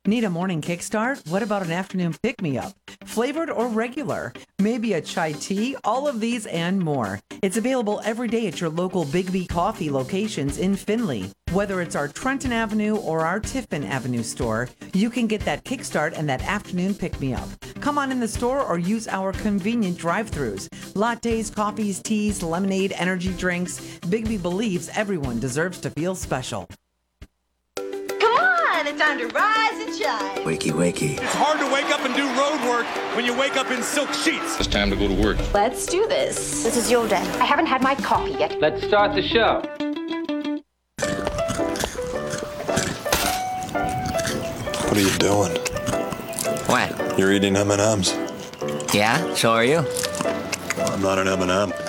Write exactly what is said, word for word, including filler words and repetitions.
Need a morning kickstart? What about an afternoon pick-me-up? Flavored or regular? Maybe a chai tea? All of these and more. It's available every day at your local Big B Coffee locations in Findlay. Whether it's our Trenton Avenue or our Tiffin Avenue store, you can get that kickstart and that afternoon pick-me-up. Come on in the store or use our convenient drive-thrus. Lattes, coffees, teas, lemonade, energy drinks. Big B believes everyone deserves to feel special. It's time to rise and shine. Wakey, wakey. It's hard to wake up and do road work when you wake up in silk sheets. It's time to go to work. Let's do this. This is your day. I haven't had my coffee yet. Let's start the show. What are you doing? What? You're eating M and M's. Yeah, so are you. Well, I'm not an M and M.